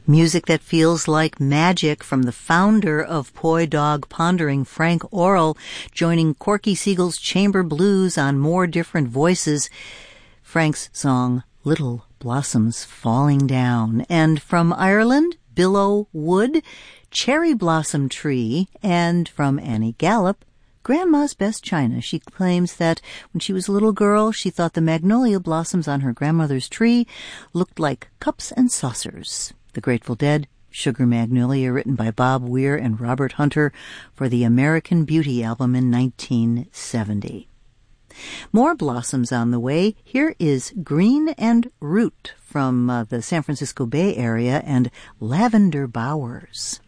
Music that feels like magic from the founder of Poi Dog Pondering, Frank Orrell, joining Corky Siegel's Chamber Blues on more different voices. Frank's song, Little Blossoms Falling Down. And from Ireland, Billow Wood, Cherry Blossom Tree. And from Annie Gallup, Grandma's Best China. She claims that when she was a little girl, she thought the magnolia blossoms on her grandmother's tree looked like cups and saucers. The Grateful Dead, Sugar Magnolia, written by Bob Weir and Robert Hunter for the American Beauty album in 1970. More blossoms on the way. Here is Green and Root from the San Francisco Bay Area and Lavender Bowers.